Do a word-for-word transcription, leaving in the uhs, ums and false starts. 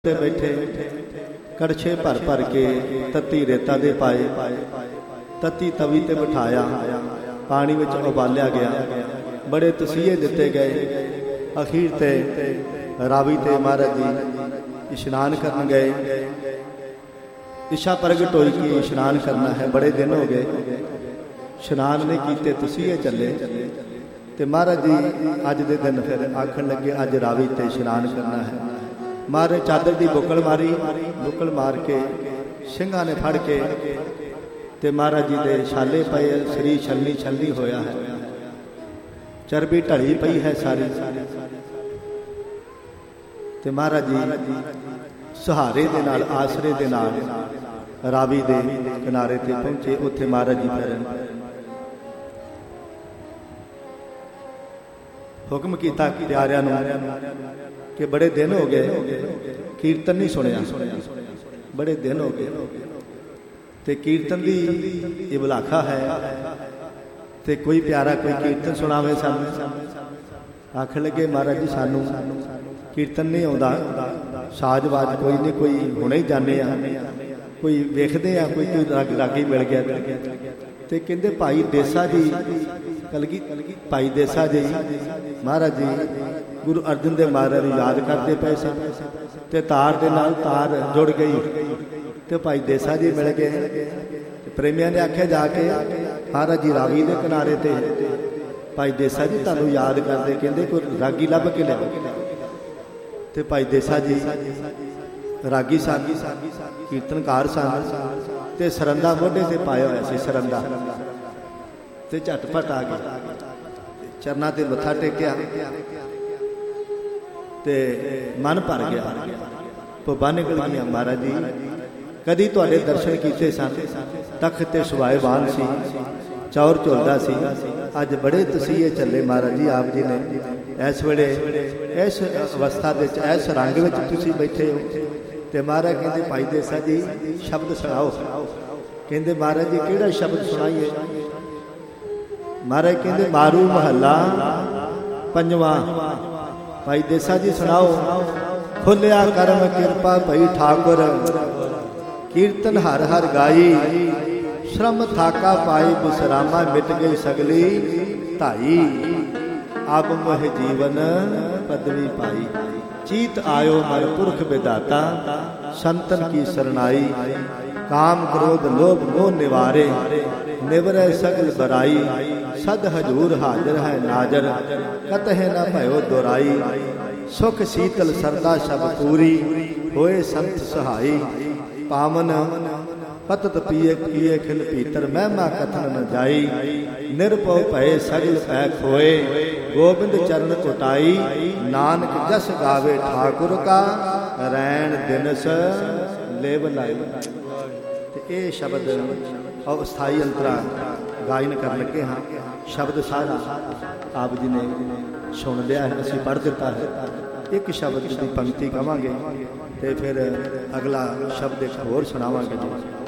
ते बैठे कड़छे भर भर के तत्ती रेता दे पाए, तत्ती तवी ते बिठाया, पानी विच उबालिया गया, बड़े तसीहे दिते गए। अखीर ते रावी ते महाराज जी इशनान करन गए। इच्छा प्रगट होई कि इशनान करना है, बड़े दिन हो गए इशनान नहीं कीते, तसीहे चले। ते महाराज जी अज दे दिन फिर आखन लगे अज रावी ते इशनान करना है। मारे चादर की बुकल मारी, बुकल मार के ਸਿੰਘਾਂ ने फड़ के ते महाराज जी दे छाले पए, शरीर छलनी छलनी होया है, चरबी ढली पई है सारी। ते महाराज जी सहारे दे नाल आसरे दे नाल रावी दे किनारे ते पहुंचे। उत्थे महाराज जी फिर हुक्म किया प्यारियां नूं कि बड़े दिन हो गए कीर्तन नहीं सुनिया, बड़े दिन हो गए ते कीर्तन दी ये भुलाखा है, ते कोई प्यारा कोई कीर्तन सुनावे सानू। आख लगे महाराज जी सानू कीर्तन नहीं आउंदा, साजवाज कोई नहीं, कोई हुणे ही जाने आ, कोई वेखदे आ, कोई कोई राग रागी मिल गया। ते कहंदे भाई देसा जी कलगी भाई देसा जी महाराज जी गुरु अर्जन देव महाराज याद करते पे सन, ते तार दे नाल तार जुड़ गई, ते भाई देसा जी मिल गए। प्रेमियां ने आख्या जाके महाराज जी रावी दे किनारे ते भाई देसा जी तुहानू याद करते, कहंदे कोई रागी लभ के लिया। ते भाई देसा जी रागी सन, कीर्तनकार सन, ते सरंदा मोढे ते पाया होया सी सरंदा, ते झटपट आ गए चरना ते मत्था टेकिया, ते मन भर गया, भुब्बा निकल गई। महाराज जी कदी तुहाडे दर्शन कीते सन, तख्त ते सुभाएवान सी, चौर झुलदा सी, अज बड़े तसीहे चले महाराज जी आप जी ने। इस वेले इस अवस्था दे इस रंग विच तुसीं बैठे हो। ते महाराज कहंदे भाई देसा जी शब्द सुणाओ। कहंदे महाराज जी किहड़ा शब्द सुणाइए? महाराज कहंदे मारू महला पंजवां। भाई देसा जी सुनाओ। खुलिया करम किरपा भई ठाकुर, कीर्तन हर हर गाई, श्रम थाका पाई विश्रामा, मिट गई सगली धाई, अब मोह जीवन पदवी पाई। चीत आयो मन पुरख विदाता, संतन की शरणाई, काम क्रोध लोभ मोह निवारे, निवरै सगल बराई, सद हजूर हाजिर है नाजर, कतहे न भयो दोराई, सुख शीतल सरदा सब पूरी, होए संत सहाई, पावन पतत पिए पिए खिल पीतर, महिमा कथन न जाई, निरपौ भय सगल पै खोए, गोबिंद चरण कुटाई, नानक जस गावे ठाकुर का, रैन दिनस लेव लाई। ये शब्द अस्थाई अंतरा गायन कर लगे हाँ। शब्द सारा आप जी ने सुन लिया है, असीं पढ़ दिता है। एक शब्द की पंक्ति कहांगे ते फिर अगला शब्द एक होर सुनावांगे।